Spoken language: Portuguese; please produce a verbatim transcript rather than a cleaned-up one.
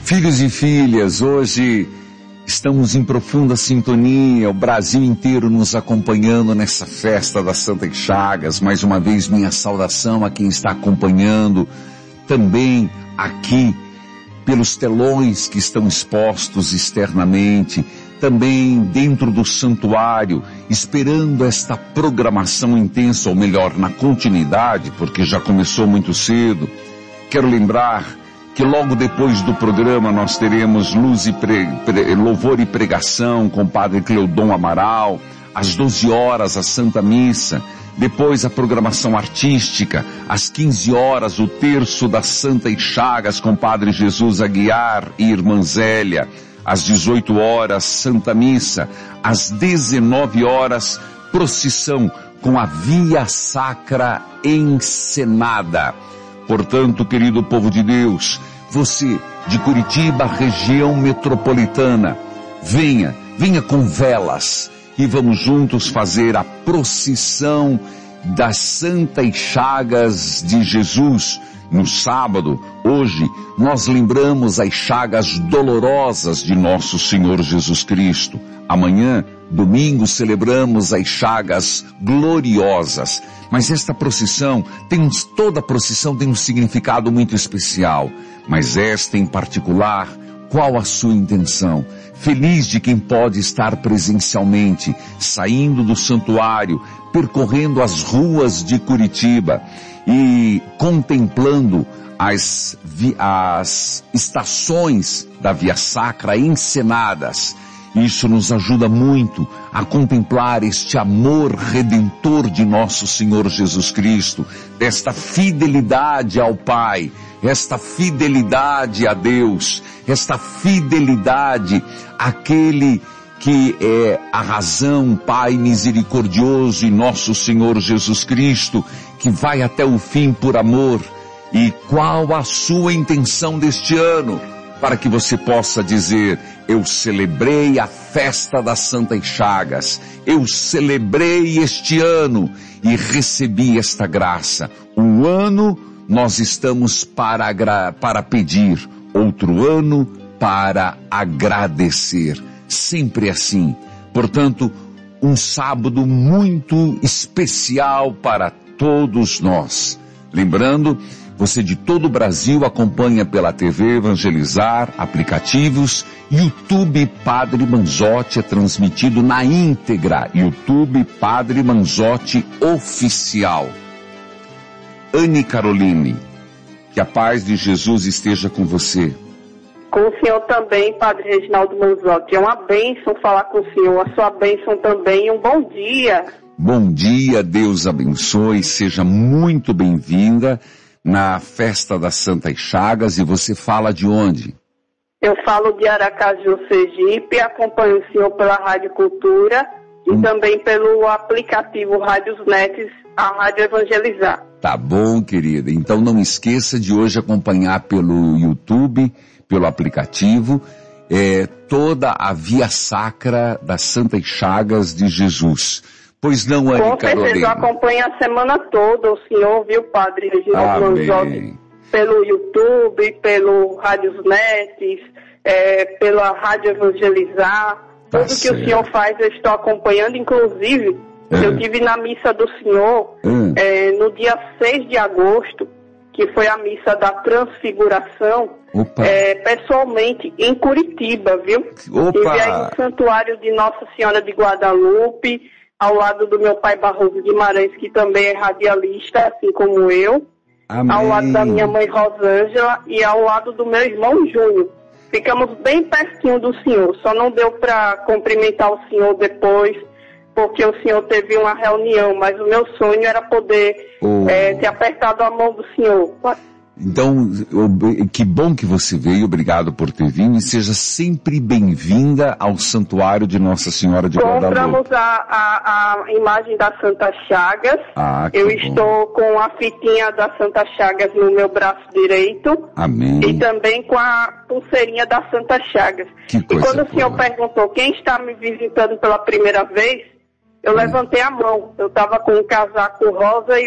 Filhos e filhas, hoje estamos em profunda sintonia, o Brasil inteiro nos acompanhando nessa festa das Santas Chagas. Mais uma vez, minha saudação a quem está acompanhando também aqui pelos telões que estão expostos externamente, também dentro do santuário, esperando esta programação intensa, ou melhor, na continuidade, porque já começou muito cedo. Quero lembrar que logo depois do programa nós teremos luz e pre, pre, louvor e pregação com o Padre Cleudon Amaral, às doze horas a Santa Missa, depois a programação artística, às quinze horas o terço das Santas Chagas com Padre Jesus Aguiar e Irmã Zélia, às dezoito horas Santa Missa, às dezenove horas procissão com a Via Sacra encenada. Portanto, querido povo de Deus, você de Curitiba, região metropolitana, venha, venha com velas e vamos juntos fazer a procissão das Santas Chagas de Jesus. No sábado, hoje, nós lembramos as chagas dolorosas de nosso Senhor Jesus Cristo. Amanhã, domingo, celebramos as chagas gloriosas. Mas esta procissão, tem, toda procissão tem um significado muito especial. Mas esta em particular, qual a sua intenção? Feliz de quem pode estar presencialmente, saindo do santuário, percorrendo as ruas de Curitiba e contemplando as, as estações da Via Sacra encenadas. Isso nos ajuda muito a contemplar este amor redentor de nosso Senhor Jesus Cristo, desta fidelidade ao Pai, esta fidelidade a Deus, esta fidelidade àquele que é a razão, Pai misericordioso e nosso Senhor Jesus Cristo, que vai até o fim por amor. E qual a sua intenção deste ano? Para que você possa dizer, eu celebrei a festa das Santas Chagas, eu celebrei este ano e recebi esta graça. Um ano nós estamos para, para pedir, outro ano para agradecer. Sempre assim. Portanto, um sábado muito especial para todos nós. Lembrando, você de todo o Brasil acompanha pela T V Evangelizar, aplicativos, YouTube Padre Manzotti é transmitido na íntegra, YouTube Padre Manzotti Oficial. Anne Caroline, que a paz de Jesus esteja com você. Com o senhor também, Padre Reginaldo Manzotti. É uma bênção falar com o senhor, a sua bênção também. Um bom dia. Bom dia, Deus abençoe, seja muito bem-vinda na festa das Santas Chagas. E você fala de onde? Eu falo de Aracaju, Sergipe, acompanho o senhor pela Rádio Cultura e hum. também pelo aplicativo Rádios Net, a Rádio Evangelizar. Tá bom, querida. Então não esqueça de hoje acompanhar pelo YouTube, pelo aplicativo, é, toda a Via Sacra das Santas Chagas de Jesus. Pois não, Anne Carolina? Com certeza, eu acompanho a semana toda, o senhor, viu, Padre Reginaldo Manzotti, pelo YouTube, pelo Rádios Net, é, pela Rádio Evangelizar, tá tudo certo. Que o senhor faz eu estou acompanhando, inclusive, é. eu tive na missa do senhor, é. É, no dia seis de agosto, que foi a missa da Transfiguração, é, pessoalmente em Curitiba, viu? Opa. Tive aí no santuário de Nossa Senhora de Guadalupe, ao lado do meu pai Barroso Guimarães, que também é radialista, assim como eu, Amém. Ao lado da minha mãe Rosângela e ao lado do meu irmão Júnior. Ficamos bem pertinho do senhor, só não deu para cumprimentar o senhor depois, porque o senhor teve uma reunião, mas o meu sonho era poder oh. é, ter apertado a mão do senhor. Então, que bom que você veio, obrigado por ter vindo e seja sempre bem-vinda ao Santuário de Nossa Senhora de Guadalupe. Compramos a, a, a imagem da Santa Chagas, ah, eu bom. estou com a fitinha da Santa Chagas no meu braço direito. Amém. E também com a pulseirinha da Santa Chagas. Que coisa e quando o senhor boa. perguntou quem está me visitando pela primeira vez, eu hum. levantei a mão, eu estava com um casaco rosa e